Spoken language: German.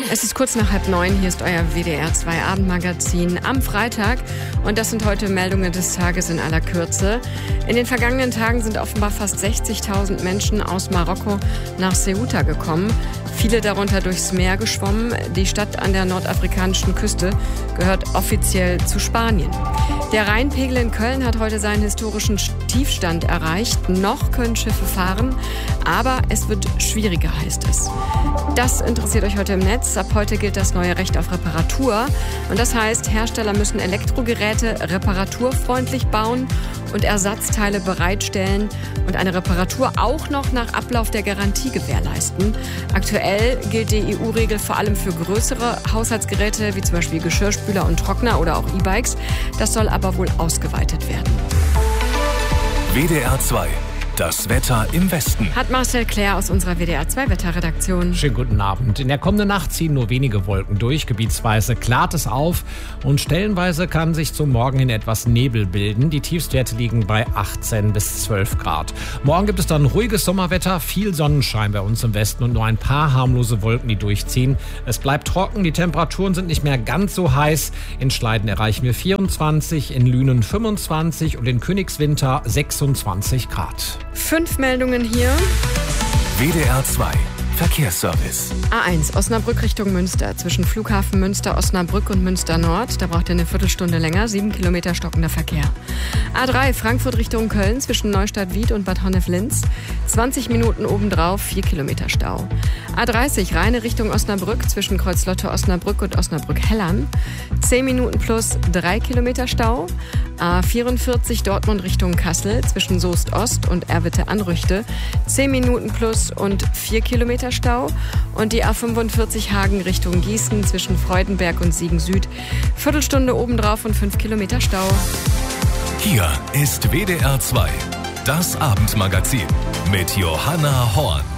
Es ist kurz nach 8:30, hier ist euer WDR 2 Abendmagazin am Freitag und das sind heute Meldungen des Tages in aller Kürze. In den vergangenen Tagen sind offenbar fast 60.000 Menschen aus Marokko nach Ceuta gekommen, viele darunter durchs Meer geschwommen. Die Stadt an der nordafrikanischen Küste gehört offiziell zu Spanien. Der Rheinpegel in Köln hat heute seinen historischen Tiefstand erreicht. Noch können Schiffe fahren, aber es wird schwieriger, heißt es. Das interessiert euch heute im Netz. Ab heute gilt das neue Recht auf Reparatur. Und das heißt, Hersteller müssen Elektrogeräte reparaturfreundlich bauen und Ersatzteile bereitstellen und eine Reparatur auch noch nach Ablauf der Garantie gewährleisten. Aktuell gilt die EU-Regel vor allem für größere Haushaltsgeräte, wie zum Beispiel Geschirrspüler und Trockner oder auch E-Bikes. Das soll aber wohl ausgeweitet werden. WDR 2. Das Wetter im Westen. Hat Marcel Claire aus unserer WDR 2 Wetterredaktion. Schönen guten Abend. In der kommenden Nacht ziehen nur wenige Wolken durch. Gebietsweise klart es auf und stellenweise kann sich zum Morgen hin etwas Nebel bilden. Die Tiefstwerte liegen bei 18 bis 12 Grad. Morgen gibt es dann ruhiges Sommerwetter, viel Sonnenschein bei uns im Westen und nur ein paar harmlose Wolken, die durchziehen. Es bleibt trocken, die Temperaturen sind nicht mehr ganz so heiß. In Schleiden erreichen wir 24, in Lünen 25 und in Königswinter 26 Grad. 5 Meldungen hier. WDR 2. Verkehrsservice. A1 Osnabrück Richtung Münster. Zwischen Flughafen Münster, Osnabrück und Münster Nord. Da braucht ihr eine Viertelstunde länger. 7 Kilometer stockender Verkehr. A3 Frankfurt Richtung Köln. Zwischen Neustadt-Wied und Bad Honnef-Linz. 20 Minuten obendrauf, 4 Kilometer Stau. A30 Rheine Richtung Osnabrück. Zwischen Kreuzlotte-Osnabrück und Osnabrück-Hellern. 10 Minuten plus 3 Kilometer Stau. A44 Dortmund Richtung Kassel. Zwischen Soest-Ost und Erwitte-Anrüchte. 10 Minuten plus und 4 Kilometer Stau. Und die A45 Hagen Richtung Gießen zwischen Freudenberg und Siegen Süd. Viertelstunde obendrauf und 5 Kilometer Stau. Hier ist WDR 2. Das Abendmagazin mit Johanna Horn.